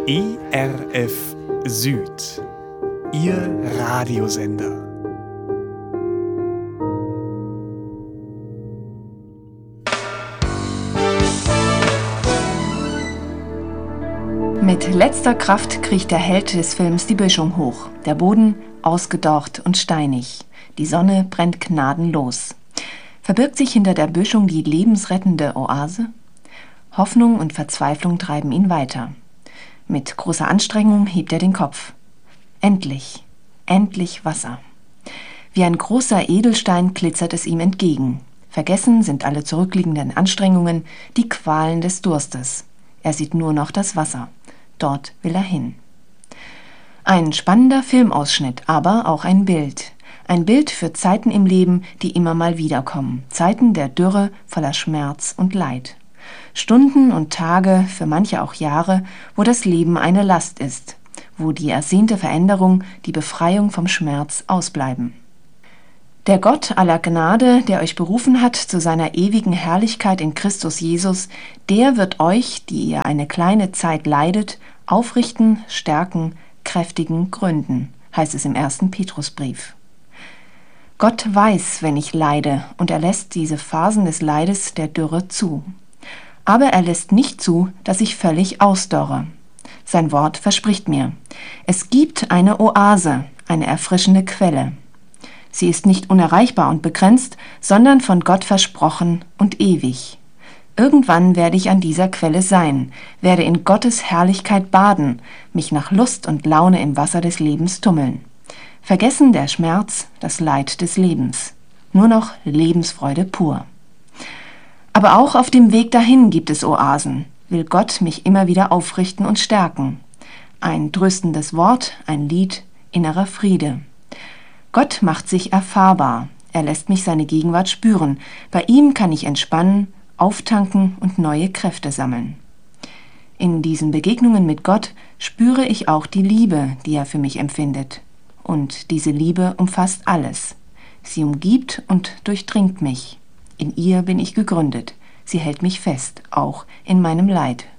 ERF Süd, Ihr Radiosender. Mit letzter Kraft kriecht der Held des Films die Böschung hoch. Der Boden ausgedorrt und steinig. Die Sonne brennt gnadenlos. Verbirgt sich hinter der Böschung die lebensrettende Oase? Hoffnung und Verzweiflung treiben ihn weiter. Mit großer Anstrengung hebt er den Kopf. Endlich, endlich Wasser. Wie ein großer Edelstein glitzert es ihm entgegen. Vergessen sind alle zurückliegenden Anstrengungen, die Qualen des Durstes. Er sieht nur noch das Wasser. Dort will er hin. Ein spannender Filmausschnitt, aber auch ein Bild. Ein Bild für Zeiten im Leben, die immer mal wiederkommen. Zeiten der Dürre, voller Schmerz und Leid. Stunden und Tage, für manche auch Jahre, wo das Leben eine Last ist, wo die ersehnte Veränderung, die Befreiung vom Schmerz ausbleiben. Der Gott aller Gnade, der euch berufen hat zu seiner ewigen Herrlichkeit in Christus Jesus, der wird euch, die ihr eine kleine Zeit leidet, aufrichten, stärken, kräftigen, gründen, heißt es im 1. Petrusbrief. Gott weiß, wenn ich leide, und er lässt diese Phasen des Leides der Dürre zu. Aber er lässt nicht zu, dass ich völlig ausdorre. Sein Wort verspricht mir, es gibt eine Oase, eine erfrischende Quelle. Sie ist nicht unerreichbar und begrenzt, sondern von Gott versprochen und ewig. Irgendwann werde ich an dieser Quelle sein, werde in Gottes Herrlichkeit baden, mich nach Lust und Laune im Wasser des Lebens tummeln. Vergessen der Schmerz, das Leid des Lebens. Nur noch Lebensfreude pur. Aber auch auf dem Weg dahin gibt es Oasen, will Gott mich immer wieder aufrichten und stärken. Ein tröstendes Wort, ein Lied, innerer Friede. Gott macht sich erfahrbar, er lässt mich seine Gegenwart spüren. Bei ihm kann ich entspannen, auftanken und neue Kräfte sammeln. In diesen Begegnungen mit Gott spüre ich auch die Liebe, die er für mich empfindet. Und diese Liebe umfasst alles. Sie umgibt und durchdringt mich. In ihr bin ich gegründet. Sie hält mich fest, auch in meinem Leid.